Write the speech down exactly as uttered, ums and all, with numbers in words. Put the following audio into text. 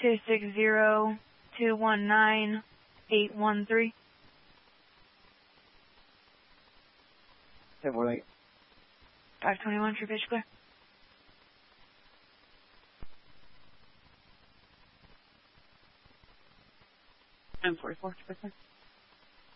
two six zero, two one nine, eight one three. ten one eight. five twenty-one, true pitch clear. ten forty-four, true pitch clear.